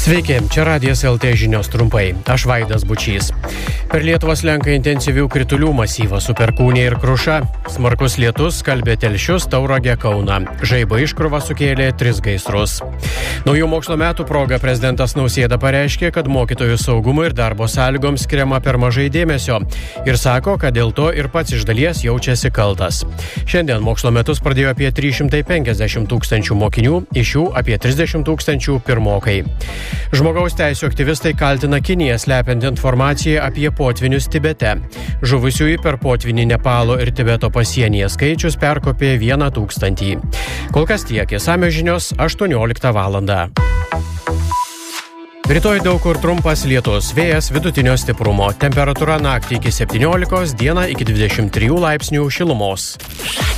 Sveiki, čia Radijas LT žinios trumpai. Aš Vaidas Bučys. Per Lietuvą slenka intensyvių kritulių masyvas su Perkūnija ir Kruša. Smarkus lietus skalbė Telšius, Tauragę, Kauną. Žaibo iškrova sukėlė 3 gaisrus. Naujų mokslo metų proga prezidentas Nausėda pareiškė, kad mokytojų saugumui ir darbo sąlygoms skiriama per mažai dėmesio. Ir sako, kad dėl to ir pats iš dalies jaučiasi kaltas. Šiandien mokslo metus pradėjo apie 350 tūkstančių mokinių, iš jų apie 30 tūkstančių pirmokai. Žmogaus teisių aktyvistai kaltina Kiniją slepiant informaciją apie potvinius Tibete. Žuvusiųjų per potvinį Nepalo ir Tibeto pasienyje skaičius perkopė 1 000. Kol kas tiek, išsamios žinios 18 valandą. Rytoj daug kur trumpas lietus, vėjas vidutinio stiprumo, temperatūra naktį iki 17, dieną iki 23 laipsnių šilumos.